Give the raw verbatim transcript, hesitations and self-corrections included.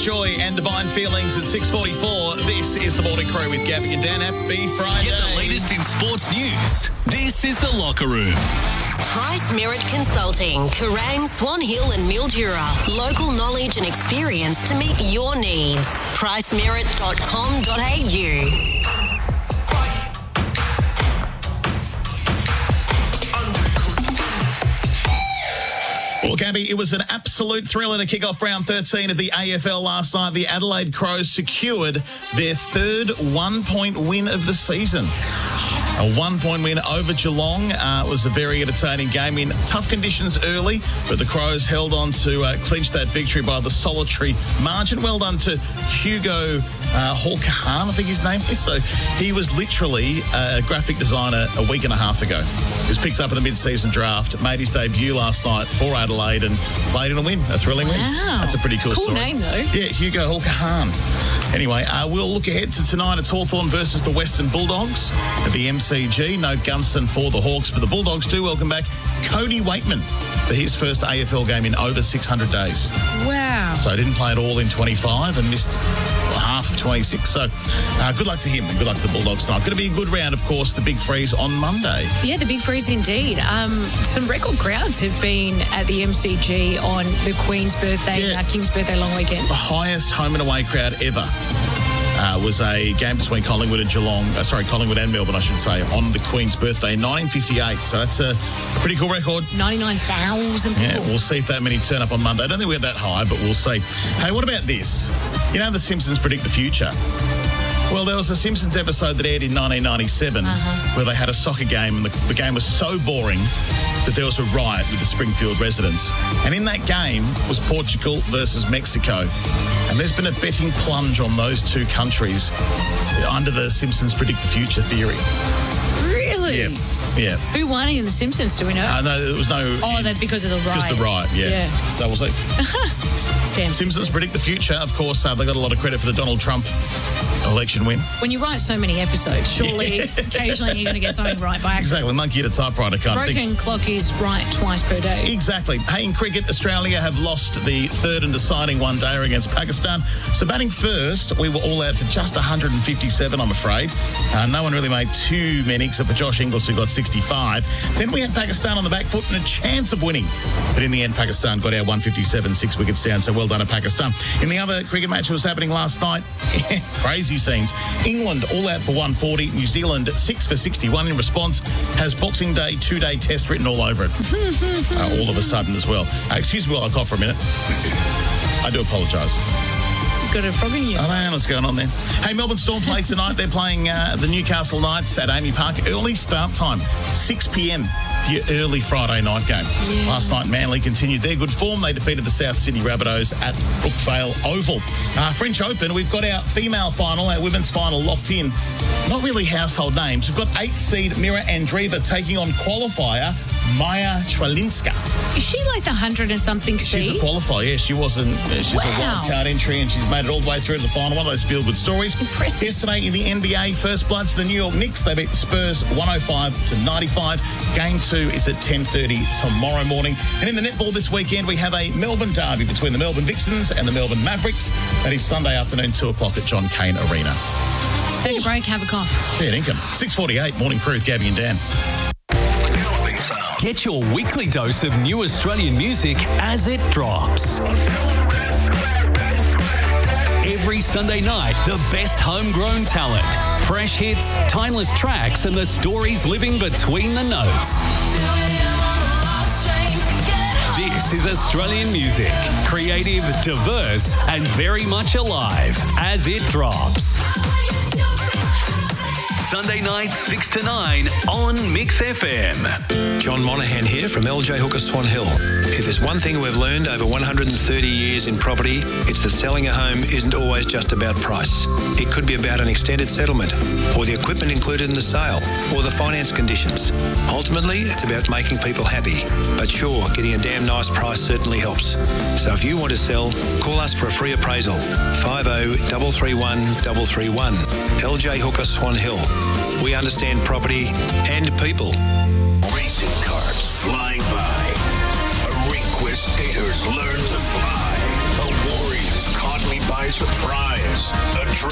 Joy and Divine Feelings at six forty-four. This is the Morning Crew with Gabby and Dan. Happy Friday. Get the latest in sports news. This is The Locker Room. Price Merit Consulting, Kerrang, Swan Hill and Mildura. Local knowledge and experience to meet your needs. price merit dot com dot a u. Well, Gabby, it was an absolute thriller to kick off round thirteen of the A F L last night. The Adelaide Crows secured their third one-point win of the season. A one-point win over Geelong. Uh, it was a very entertaining game in tough conditions early, but the Crows held on to uh, clinch that victory by the solitary margin. Well done to Hugo uh, Hall-Kahan, I think his name is. So he was literally a graphic designer a week and a half ago. He was picked up in the mid-season draft, made his debut last night for Adelaide and played in a win, a thrilling win. Wow. That's a pretty cool, cool story. name, though. Yeah, Hugo Hall-Kahan. Anyway, uh, we'll look ahead to tonight. It's Hawthorn versus the Western Bulldogs at the M C G. No Gunston for the Hawks, but the Bulldogs do welcome back Cody Waitman for his first A F L game in over six hundred days. Wow. So didn't play at all in twenty-five and missed half of twenty-six. So uh, good luck to him and good luck to the Bulldogs tonight. Going to be a good round, of course, the Big Freeze on Monday. Yeah, the Big Freeze indeed. Um, some record crowds have been at the M C G on the Queen's birthday, Yeah. uh, King's birthday long weekend. The highest home and away crowd ever uh, was a game between Collingwood and Geelong, uh, sorry, Collingwood and Melbourne, I should say, on the Queen's birthday, nineteen fifty-eight. So that's a, a pretty cool record. ninety-nine thousand people. Yeah, we'll see if that many turn up on Monday. I don't think we're that high, but we'll see. Hey, what about this? You know, The Simpsons predict the future. Well, there was a Simpsons episode that aired in nineteen ninety-seven uh-huh. where they had a soccer game and the, the game was so boring that there was a riot with the Springfield residents. And in that game was Portugal versus Mexico. And there's been a betting plunge on those two countries under the Simpsons predict the future theory. Really? Yeah. Yeah. Who won in The Simpsons, do we know? Uh, no, there was no... Oh, that's because of the riot. Just the riot, yeah. yeah. So we'll see. Damn. Simpsons predict the future. Of course, uh, they got a lot of credit for the Donald Trump election win. When you write so many episodes, surely occasionally you're going to get something right by accident. Exactly. Monkey at a typewriter kind of thing. Broken clock is right twice per day. Exactly. Hey, in cricket, Australia have lost the third and deciding one-dayer against Pakistan. So batting first, we were all out for just one hundred fifty-seven, I'm afraid. Uh, no one really made too many, except for Josh Inglis, who got sixty-five. Then we had Pakistan on the back foot and a chance of winning. But in the end, Pakistan got our one fifty-seven, six wickets down. So well done to Pakistan. In the other cricket match that was happening last night, crazy scenes. England all out for one forty. New Zealand six for sixty-one in response. Has Boxing Day two-day test written all over it. uh, all of a sudden as well. Uh, excuse me while I cough for a minute. I do apologise. Got a frog in you. I don't know what's going on there. Hey, Melbourne Storm play tonight. They're playing uh, the Newcastle Knights at Amy Park. Early start time, six p.m. for your early Friday night game. Yeah. Last night, Manly continued their good form. They defeated the South Sydney Rabbitohs at Brookvale Oval. Uh, French Open, we've got our female final, our women's final locked in. Not really household names. We've got eighth seed Mira Andreeva taking on qualifier Maya Chwalinska. Is she like the hundred and something seed? She's a qualifier, yeah. She wasn't. Uh, she's wow. a wild card entry, and she's made it all the way through to the final. One of those feel-good stories. Impressive. Yesterday in the N B A, First Bloods, the New York Knicks, they beat Spurs one oh five to ninety-five. Game two is at ten thirty tomorrow morning. And in the netball this weekend, we have a Melbourne derby between the Melbourne Vixens and the Melbourne Mavericks. That is Sunday afternoon, two o'clock at John Cain Arena. Take a break, have a cough. Yeah, Ingham. six forty-eight, Morning Crew with Gabby and Dan. Get your weekly dose of new Australian music as it drops. Every Sunday night, the best homegrown talent, fresh hits, timeless tracks, and the stories living between the notes. This is Australian music, creative, diverse, and very much alive as it drops. Sunday night, six to nine on Mix F M. John Monaghan here from L J Hooker Swan Hill. If there's one thing we've learned over one hundred thirty years in property, it's that selling a home isn't always just about price. It could be about an extended settlement, or the equipment included in the sale, or the finance conditions. Ultimately, it's about making people happy. But sure, getting a damn nice price certainly helps. So if you want to sell, call us for a free appraisal. five oh three three one three three one. L J Hooker Swan Hill. We understand property and people. Racing carts flying by. A request skaters learn to fly. A Warriors caught me by by surprise.